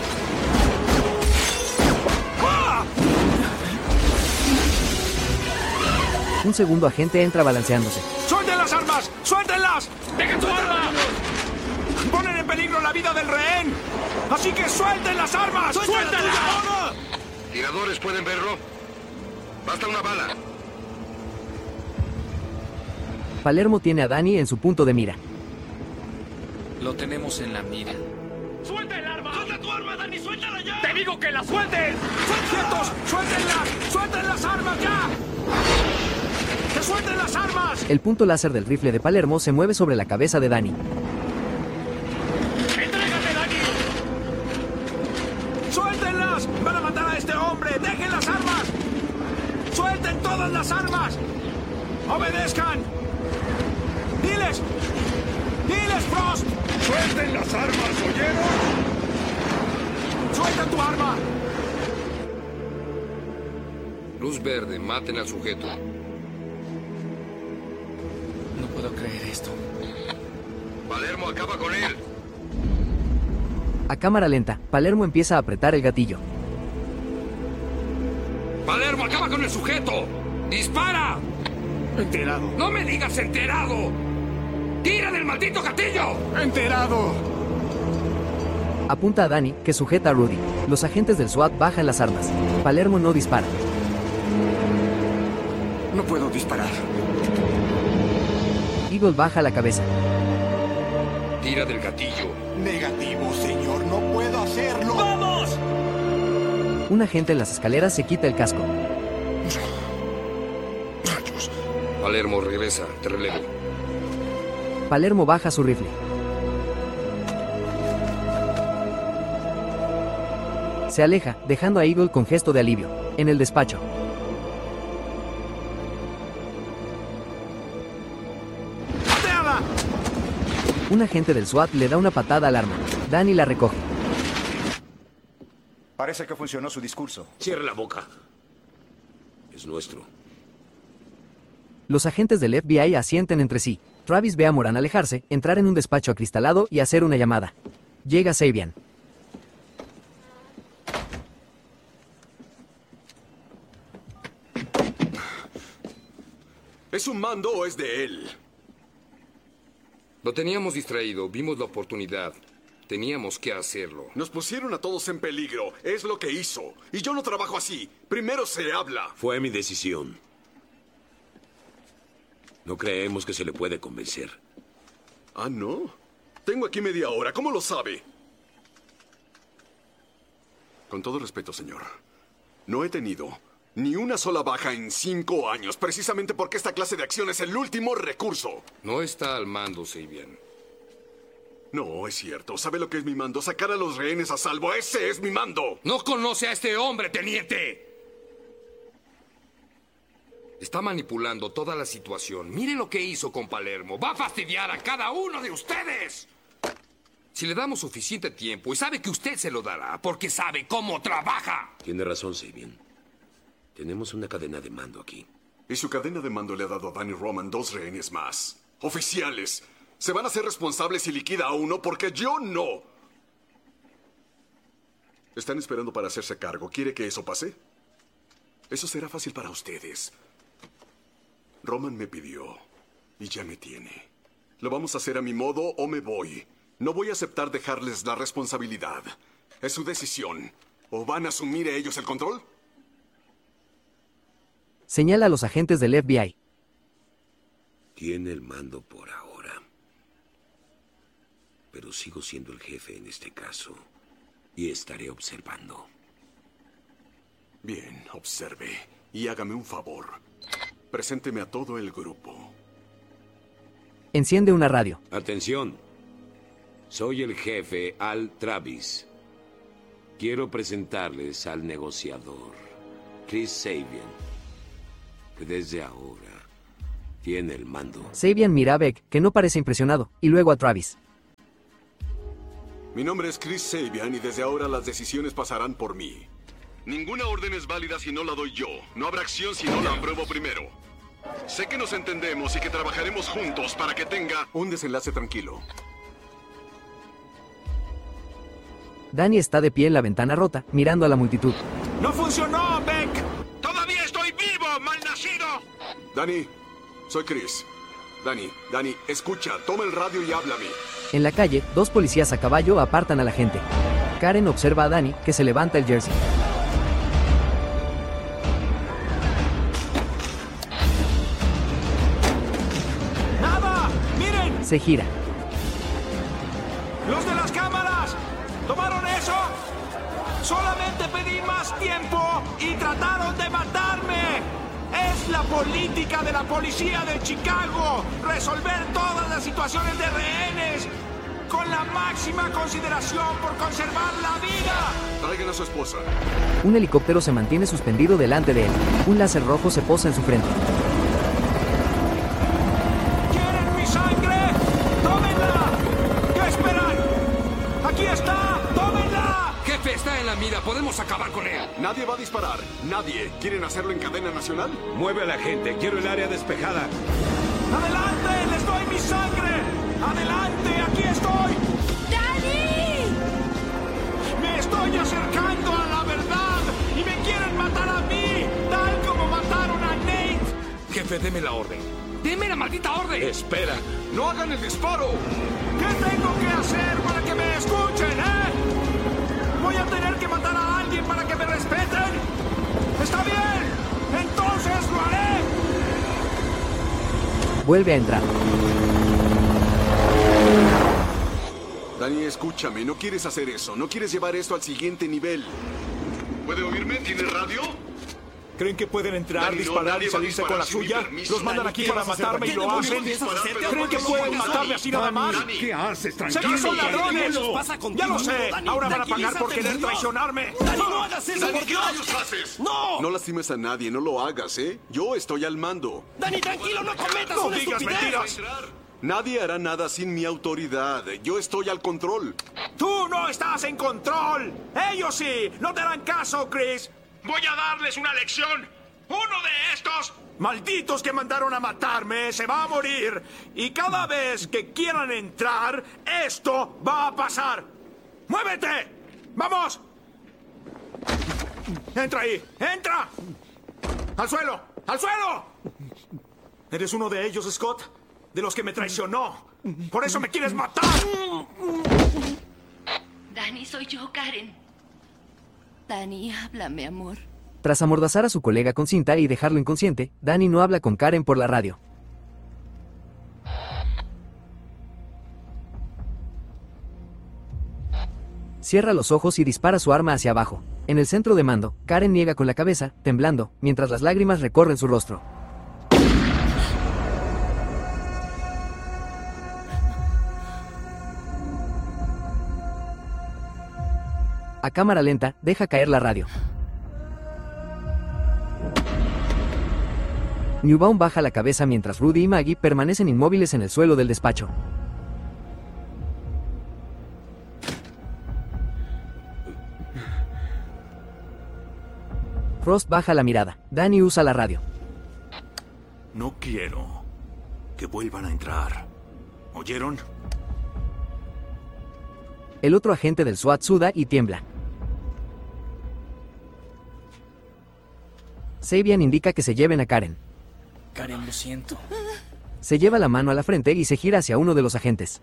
Un segundo agente entra balanceándose. ¡Suelten las armas! ¡Suéltenlas! ¡Dejen tu arma! ¡Ponen en peligro la vida del rehén! ¡Así que suelten las armas! ¡Suéltenlas! Tiradores, ¿pueden verlo? Basta una bala. Palermo tiene a Danny en su punto de mira. Lo tenemos en la mira. ¡Suelta el arma! ¡Suelta tu arma, Danny! ¡Suéltala ya! ¡Te digo que la suelten! ¡Quietos! ¡Suéltenla! ¡Suelten las armas ya! ¡Que suelten las armas! El punto láser del rifle de Palermo se mueve sobre la cabeza de Danny. ¡Entrégate, Danny! ¡Suéltenlas! ¡Van a matar a este hombre! ¡Dejen las armas! ¡Suelten todas las armas! ¡Obedezcan! ¡Diles! ¡Diles, Frost! ¡Suelten las armas, oyeron! ¡Suelta tu arma! Luz verde, maten al sujeto. No puedo creer esto. Palermo, acaba con él. A cámara lenta, Palermo empieza a apretar el gatillo. Palermo, acaba con el sujeto. ¡Dispara! Enterado. ¡No me digas enterado! ¡Tira del maldito gatillo! ¡Enterado! Apunta a Danny, que sujeta a Rudy. Los agentes del SWAT bajan las armas. Palermo no dispara. No puedo disparar. Eagle baja la cabeza. Tira del gatillo. Negativo, señor. No puedo hacerlo. ¡Vamos! Un agente en las escaleras se quita el casco. Palermo, regresa. Te relevo. Palermo baja su rifle. Se aleja, dejando a Eagle con gesto de alivio. En el despacho. ¡Pateala! Un agente del SWAT le da una patada al arma. Danny la recoge. Parece que funcionó su discurso. Cierre la boca. Es nuestro. Los agentes del F B I asienten entre sí. Travis ve a Moran alejarse, entrar en un despacho acristalado y hacer una llamada. Llega Sabian. ¿Es un mando o es de él? Lo teníamos distraído, vimos la oportunidad. Teníamos que hacerlo. Nos pusieron a todos en peligro. Es lo que hizo. Y yo no trabajo así. Primero se habla. Fue mi decisión. No creemos que se le puede convencer. Ah, ¿no? Tengo aquí media hora. ¿Cómo lo sabe? Con todo respeto, señor. No he tenido ni una sola baja en cinco años, precisamente porque esta clase de acción es el último recurso. No está al mando, Sabian. No, es cierto. ¿Sabe lo que es mi mando? Sacar a los rehenes a salvo. ¡Ese es mi mando! ¡No conoce a este hombre, teniente! Está manipulando toda la situación. Mire lo que hizo con Palermo. Va a fastidiar a cada uno de ustedes. Si le damos suficiente tiempo, y sabe que usted se lo dará, porque sabe cómo trabaja. Tiene razón, Sabian. Tenemos una cadena de mando aquí. Y su cadena de mando le ha dado a Danny Roman dos rehenes más. Oficiales. Se van a hacer responsables si liquida a uno, porque yo no. Están esperando para hacerse cargo. ¿Quiere que eso pase? Eso será fácil para ustedes. Roman me pidió y ya me tiene. Lo vamos a hacer a mi modo o me voy. No voy a aceptar dejarles la responsabilidad. Es su decisión. ¿O van a asumir ellos el control? Señala a los agentes del F B I. Tiene el mando por ahora. Pero sigo siendo el jefe en este caso. Y estaré observando. Bien, observe. Y hágame un favor. Presénteme a todo el grupo. Enciende una radio. Atención. Soy el jefe Al Travis. Quiero presentarles al negociador. Chris Sabian, que desde ahora tiene el mando. Sabian mira a Beck, que no parece impresionado, y luego a Travis. Mi nombre es Chris Sabian y desde ahora las decisiones pasarán por mí. Ninguna orden es válida si no la doy yo. No habrá acción si no la apruebo primero. Sé que nos entendemos y que trabajaremos juntos para que tenga un desenlace tranquilo. Danny está de pie en la ventana rota, mirando a la multitud. ¡No funcionó, Beck! ¡Todavía estoy vivo, malnacido! Danny, soy Chris. Danny, Danny, escucha, toma el radio y háblame. En la calle, dos policías a caballo apartan a la gente. Karen observa a Danny, que se levanta el jersey. ¡Nada! ¡Miren! Se gira. ¡Los de las cámaras! ¿Tomaron eso? Solamente pedí más tiempo y trataron de matarme. Es la política de la policía de Chicago. Resolver todas las situaciones de rehenes con la máxima consideración por conservar la vida. Traigan a su esposa. Un helicóptero se mantiene suspendido delante de él. Un láser rojo se posa en su frente. ¿Quieren mi sangre? ¡Tómenla! ¿Qué esperan? ¡Aquí está! ¡Tómenla! Jefe, está en la mira. Podemos acabar con él. Nadie va a disparar. Nadie. ¿Quieren hacerlo en cadena nacional? Mueve a la gente. Quiero el área despejada. ¡Adelante! ¡Les doy mi sangre! ¡Adelante! ¡Aquí estoy! ¡Danny! ¡Me estoy acercando a la verdad! ¡Y me quieren matar a mí! ¡Tal como mataron a Nate! Jefe, deme la orden. ¡Deme la maldita orden! Espera. ¡No hagan el disparo! ¿Qué tengo que hacer para que me escuchen, eh? ¿Voy a tener que matar a alguien para que me respeten? ¡Está bien! ¡Entonces lo haré! Vuelve a entrar. Danny, escúchame. No quieres hacer eso. No quieres llevar esto al siguiente nivel. ¿Puede oírme? ¿Tiene radio? ¿Creen que pueden entrar, Danny, no, disparar nadie y va a salirse disparar con la sin mi suya? permiso. Los mandan Danny, aquí ¿qué para vas a hacer? matarme y ¿Qué lo demonios hacen. piensas hacer? ¿Creen que ¿Por qué pueden no matarme Danny? así nada más? Danny. ¿Qué haces? ¡Sé Tranquilo. que son ladrones! tranquilo. ¡Ya lo sé! Danny, Ahora van a pagar por tranquilízate, querer por Dios. traicionarme. Danny, no hagas eso, Danny, por ¿qué Dios. rayos haces? ¡No! No lastimes a nadie. No lo hagas, ¿eh? Yo estoy al mando. Danny, tranquilo, no cometas ¡No una digas estupidez. mentiras! Nadie hará nada sin mi autoridad. Yo estoy al control. ¡Tú no estás en control! ¡Ellos sí! ¡No te harán caso, Chris! ¡Voy a darles una lección! ¡Uno de estos malditos que mandaron a matarme se va a morir! Y cada vez que quieran entrar, esto va a pasar. ¡Muévete! ¡Vamos! ¡Entra ahí! ¡Entra! ¡Al suelo! ¡Al suelo! ¿Eres uno de ellos, Scott? De los que me traicionó. ¡Por eso me quieres matar! Danny, soy yo, Karen. Danny, háblame, amor. Tras amordazar a su colega con cinta y dejarlo inconsciente, Danny no habla con Karen por la radio. Cierra los ojos y dispara su arma hacia abajo. En el centro de mando, Karen niega con la cabeza, temblando, mientras las lágrimas recorren su rostro. A cámara lenta, deja caer la radio. Newbaum baja la cabeza mientras Rudy y Maggie permanecen inmóviles en el suelo del despacho. Frost baja la mirada. Danny usa la radio. No quiero que vuelvan a entrar. ¿Oyeron? El otro agente del SWAT suda y tiembla. Sabian indica que se lleven a Karen. Karen, lo siento. Se lleva la mano a la frente y se gira hacia uno de los agentes.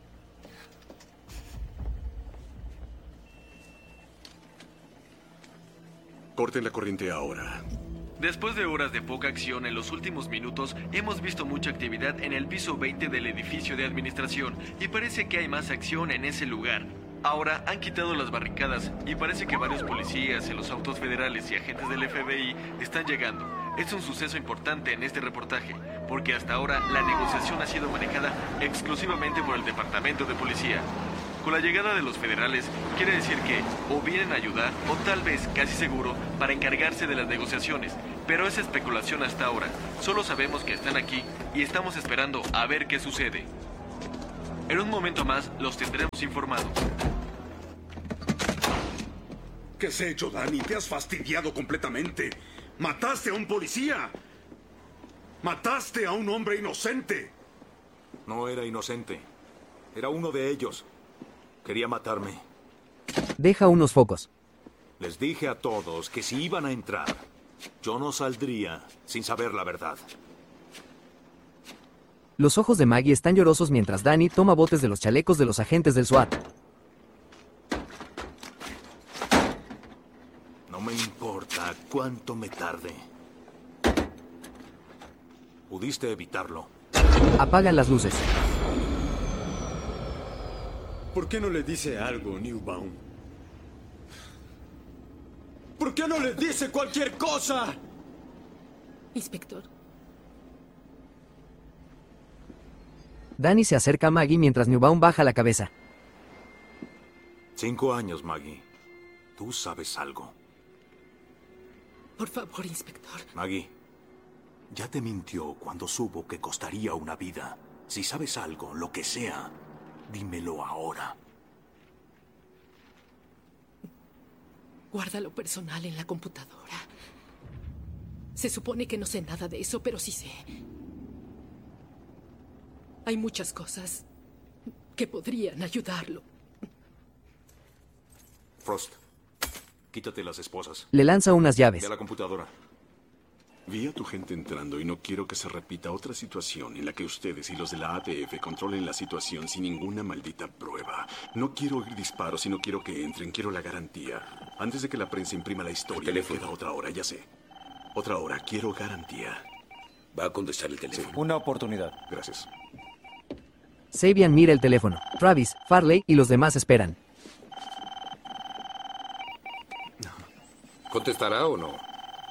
Corten la corriente ahora. Después de horas de poca acción en los últimos minutos, hemos visto mucha actividad en el piso veinte del edificio de administración y parece que hay más acción en ese lugar. Ahora han quitado las barricadas y parece que varios policías en los autos federales y agentes del F B I están llegando. Es un suceso importante en este reportaje, porque hasta ahora la negociación ha sido manejada exclusivamente por el Departamento de Policía. Con la llegada de los federales, quiere decir que o vienen a ayudar, o tal vez, casi seguro, para encargarse de las negociaciones. Pero es especulación hasta ahora. Solo sabemos que están aquí y estamos esperando a ver qué sucede. En un momento más, los tendremos informados. ¿Qué has hecho, Danny? Te has fastidiado completamente. ¡Mataste a un policía! ¡Mataste a un hombre inocente! No era inocente. Era uno de ellos. Quería matarme. Deja unos focos. Les dije a todos que si iban a entrar, yo no saldría sin saber la verdad. Los ojos de Maggie están llorosos mientras Danny toma botes de los chalecos de los agentes del SWAT. No me importa cuánto me tarde. Pudiste evitarlo. Apagan las luces. ¿Por qué no le dice algo, Newbaum? ¿Por qué no le dice cualquier cosa? Inspector. Danny se acerca a Maggie mientras Newbaum baja la cabeza. Cinco años, Maggie. Tú sabes algo. Por favor, inspector. Maggie, ya te mintió cuando supo que costaría una vida. Si sabes algo, lo que sea, dímelo ahora. Guarda lo personal en la computadora. Se supone que no sé nada de eso, pero sí sé. Hay muchas cosas que podrían ayudarlo. Frost, quítate las esposas. Le lanza unas llaves. Ve a la computadora. Vi a tu gente entrando y no quiero que se repita otra situación en la que ustedes y los de la A T F controlen la situación sin ninguna maldita prueba. No quiero oír disparos y no quiero que entren, quiero la garantía. Antes de que la prensa imprima la historia, le queda otra hora, ya sé. Otra hora, quiero garantía. Va a contestar el teléfono. Una oportunidad. Gracias. Sabian mira el teléfono. Travis, Farley y los demás esperan. ¿Contestará o no?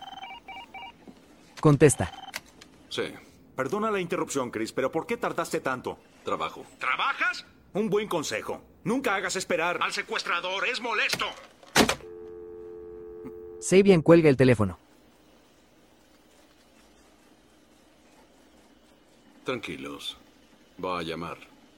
Contesta. Sí. Perdona la interrupción, Chris, pero ¿por qué tardaste tanto? Trabajo. ¿Trabajas? Un buen consejo. Nunca hagas esperar al secuestrador. Es molesto. Sabian cuelga el teléfono. Tranquilos. Va a llamar.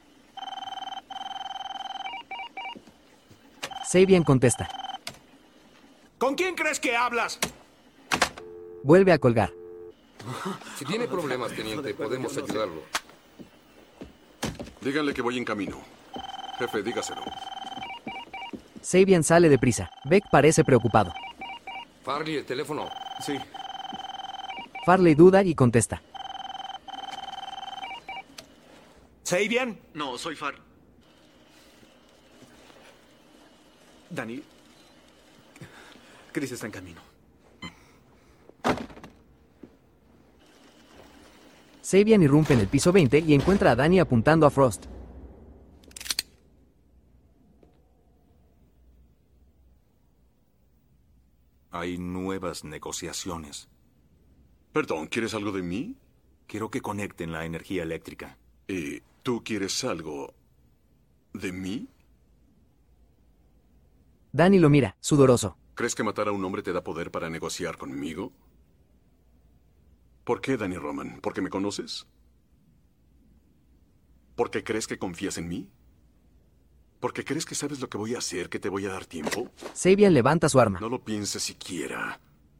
Sabian contesta. ¿Con quién crees que hablas? Vuelve a colgar. Si tiene problemas, teniente, podemos ayudarlo. Díganle que voy en camino. Jefe, dígaselo. Sabian sale deprisa. Beck parece preocupado. Farley, el teléfono. Sí. Farley duda y contesta. ¿Sabian? No, soy Far. Danny. Chris está en camino. Sabian irrumpe en el piso veinte y encuentra a Danny apuntando a Frost. Hay nuevas negociaciones. Perdón, ¿quieres algo de mí? Quiero que conecten la energía eléctrica. ¿Y tú quieres algo de mí? Danny lo mira, sudoroso. ¿Crees que matar a un hombre te da poder para negociar conmigo? ¿Por qué, Danny Roman? ¿Porque me conoces? ¿Porque crees que confías en mí? ¿Porque crees que sabes lo que voy a hacer, que te voy a dar tiempo? Sabian levanta su arma. No lo pienses siquiera.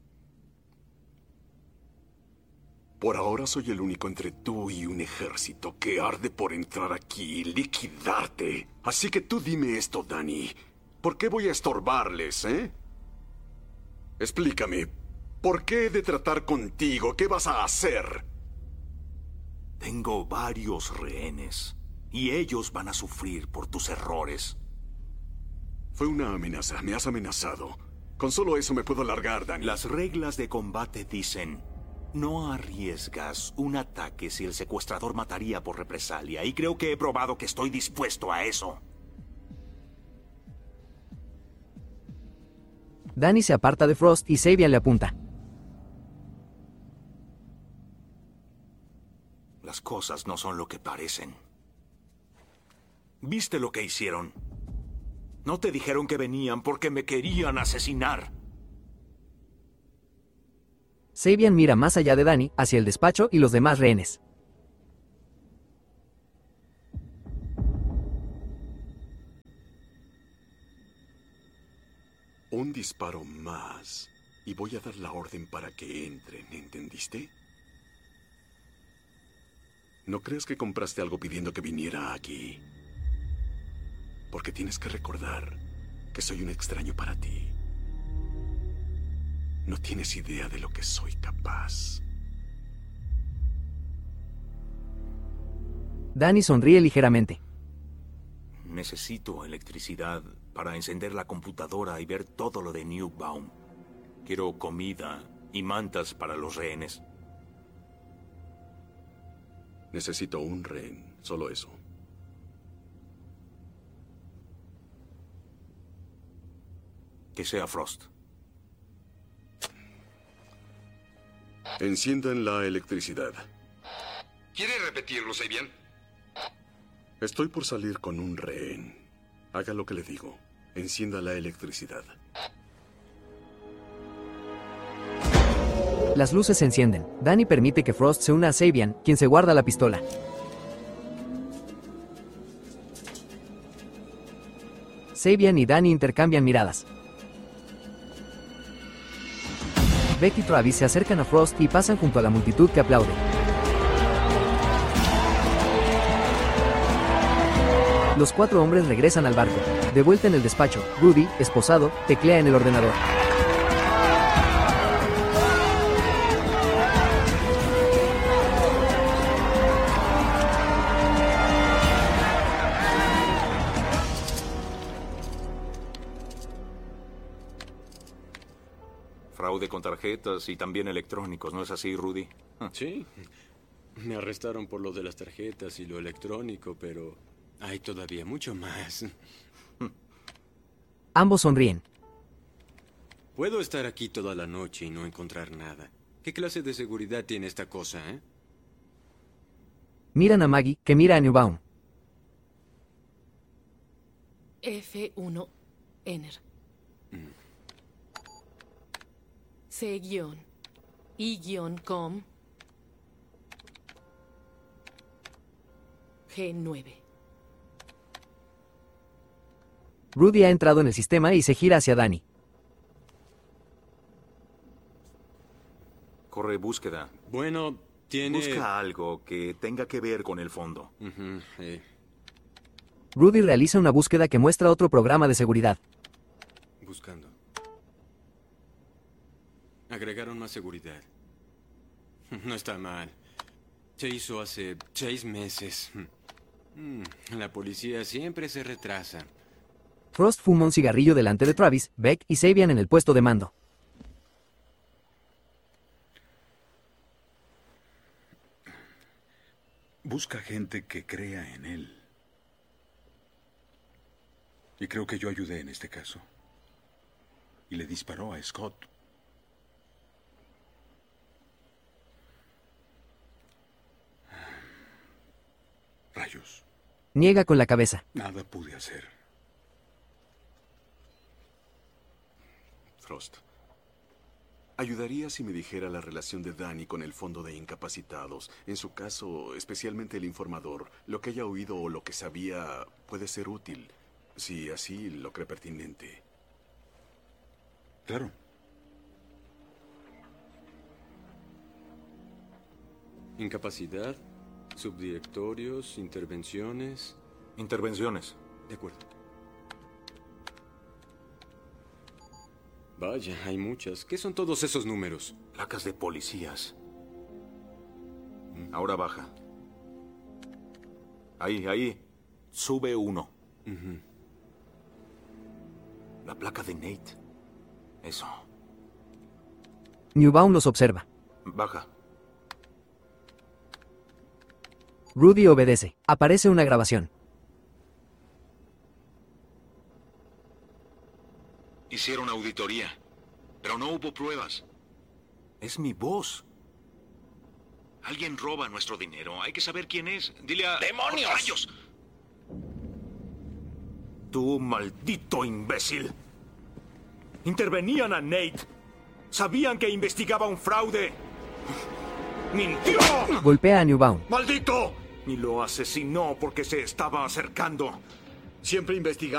Por ahora soy el único entre tú y un ejército que arde por entrar aquí y liquidarte. Así que tú dime esto, Danny. ¿Por qué voy a estorbarles, eh? Explícame. ¿Por qué he de tratar contigo? ¿Qué vas a hacer? Tengo varios rehenes. Y ellos van a sufrir por tus errores. Fue una amenaza. Me has amenazado. Con solo eso me puedo largar, Danny. Las reglas de combate dicen: no arriesgas un ataque si el secuestrador mataría por represalia. Y creo que he probado que estoy dispuesto a eso. Danny se aparta de Frost y Sabian le apunta. Las cosas no son lo que parecen. ¿Viste lo que hicieron? No te dijeron que venían porque me querían asesinar. Sabian mira más allá de Danny, hacia el despacho y los demás rehenes. Un disparo más y voy a dar la orden para que entren, ¿entendiste? ¿No crees que compraste algo pidiendo que viniera aquí? Porque tienes que recordar que soy un extraño para ti. No tienes idea de lo que soy capaz. Danny sonríe ligeramente. Necesito electricidad para encender la computadora y ver todo lo de Newbaum. Quiero comida y mantas para los rehenes. Necesito un rehén, solo eso. Que sea Frost. Enciendan la electricidad. ¿Quiere repetirlo, Sabian? Estoy por salir con un rehén. Haga lo que le digo. Encienda la electricidad. Las luces se encienden. Danny permite que Frost se una a Sabian, quien se guarda la pistola. Sabian y Danny intercambian miradas. Beck y Travis se acercan a Frost y pasan junto a la multitud que aplaude. Los cuatro hombres regresan al barco. De vuelta en el despacho, Rudy, esposado, teclea en el ordenador. Fraude con tarjetas y también electrónicos, ¿no es así, Rudy? Sí. Me arrestaron por lo de las tarjetas y lo electrónico, pero hay todavía mucho más. Ambos sonríen. Puedo estar aquí toda la noche y no encontrar nada. ¿Qué clase de seguridad tiene esta cosa, eh? Miran a Maggie, que mira a Newbaum. F uno Ener. Mm. C-I-com G nueve. Rudy ha entrado en el sistema y se gira hacia Danny. Corre búsqueda. Bueno, tiene... Busca algo que tenga que ver con el fondo. Uh-huh, eh. Rudy realiza una búsqueda que muestra otro programa de seguridad. Buscando. Agregaron más seguridad. No está mal. Se hizo hace seis meses. La policía siempre se retrasa. Frost fuma un cigarrillo delante de Travis, Beck y Sabian en el puesto de mando. Busca gente que crea en él. Y creo que yo ayudé en este caso. Y le disparó a Scott. Rayos. Niega con la cabeza. Nada pude hacer. Frost, ayudaría si me dijera la relación de Danny con el fondo de incapacitados. En su caso, especialmente el informador. Lo que haya oído o lo que sabía puede ser útil, si así lo cree pertinente. Claro. Incapacidad, subdirectorios, intervenciones. Intervenciones. De acuerdo. Vaya, hay muchas. ¿Qué son todos esos números? Placas de policías. Ahora baja. Ahí, ahí. Sube uno. Uh-huh. La placa de Nate. Eso. Newbaum los observa. Baja. Rudy obedece. Aparece una grabación. Hicieron auditoría, pero no hubo pruebas. Es mi voz. Alguien roba nuestro dinero. Hay que saber quién es. Dile a... ¡Demonios! ¡Oh, rayos! Tú, maldito imbécil. Intervenían a Nate. Sabían que investigaba un fraude. ¡Mintió! Golpea a Newbaum. ¡Maldito! Y lo asesinó porque se estaba acercando. Siempre investigaba.